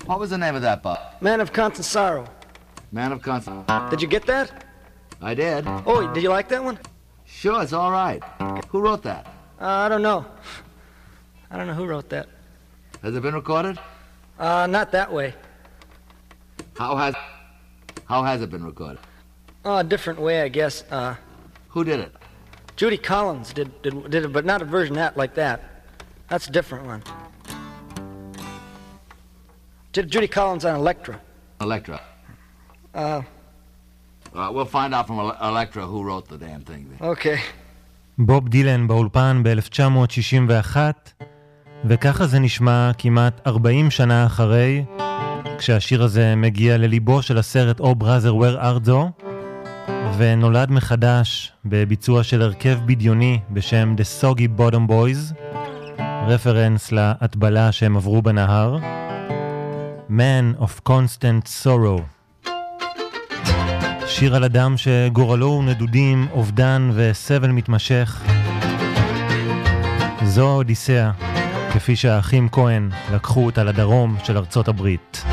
What was the name of that book? Man of Constant Sorrow. Man of Constant. Did you get that? I did. Oh, did you like that one? Sure, it's all right. Who wrote that? I don't know. I don't know who wrote that. Has it been recorded? Not that way. How has it been recorded? A different way, I guess. Who did it? Judy Collins did it, but not a version like that. That's a different one. Judy Collins on Elektra. Elektra. We'll find out from Elektra who wrote the damn thing. Okay. בוב דילן באולפן ב-1961, וככה זה נשמע כמעט 40 שנה אחרי, כשהשיר הזה מגיע לליבו של הסרט או Brother Where Art Thou, ונולד מחדש בביצוע של הרכב בדיוני בשם The Soggy Bottom Boys, רפרנס להטבלה שהם עברו בנהר. Man of Constant Sorrow, שיר על אדם שגורלו הוא נדודים, אובדן וסבל מתמשך. זו אודיסאה, כפי שהאחים כהן לקחו אותה לדרום של ארצות הברית.